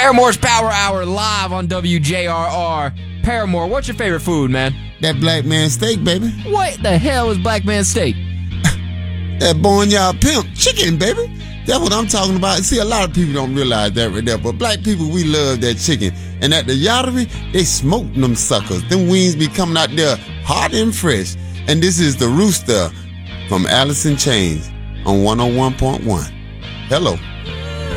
Paramore's Power Hour live on WJRR. Paramore, what's your favorite food, man? That black man steak, baby. What the hell is black man steak? That Boneyard Pimp chicken, baby. That's what I'm talking about. See, a lot of people don't realize that right there, but black people, we love that chicken. And at the Yachty, they smoke them suckers. Them wings be coming out there hot and fresh. And this is the Rooster from Alice in Chains on 101.1. Hello.